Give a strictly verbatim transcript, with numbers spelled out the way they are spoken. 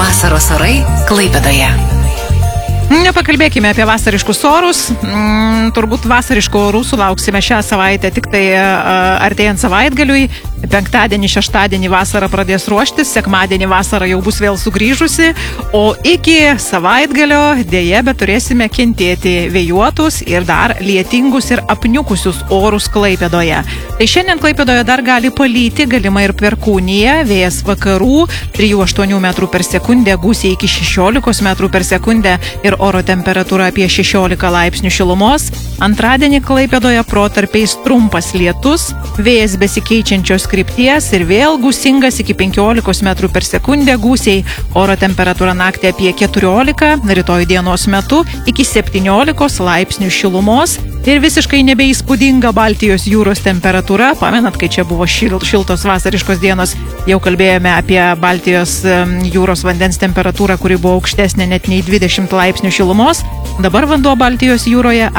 Vasaros orai Klaipėdoje. Nepakalbėkime apie vasariškus orus. Mm, turbūt vasariškų orų sulauksime šią savaitę tik tai uh, artėjant savaitgaliui. Penktadienį, šeštadienį vasara pradės ruoštis, sekmadienį vasara jau bus vėl sugrįžusi, o iki savaitgalio dėje bet turėsime kentėti vėjuotus ir dar lietingus ir apniukusius orus Klaipėdoje. Tai šiandien Klaipėdoje dar gali palyti, galima ir perkūnija, vėjas vakarų trijų aštuonių metrų per sekundę, gūsiai iki šešiolikos metrų per sekundę ir oro temperatūra apie šešiolika laipsnių šilumos. Antradienį Klaipėdoje protarpiais trumpas lietus, vėjas besikeičiančios krypties ir vėl gūsingas iki penkiolikos metrų per sekundę gūsiai, oro temperatūra naktį apie keturiolika, rytoj dienos metu iki septyniolikos laipsnių šilumos ir visiškai nebeįspūdinga Baltijos jūros temperatūra. Pamenat, kai čia buvo šil, šiltos vasariškos dienos, jau kalbėjome apie Baltijos jūros vandens temperatūrą, kuri buvo aukštesnė net nei dvidešimt laipsnių šilumos. Dabar vanduo Baltijos jūroje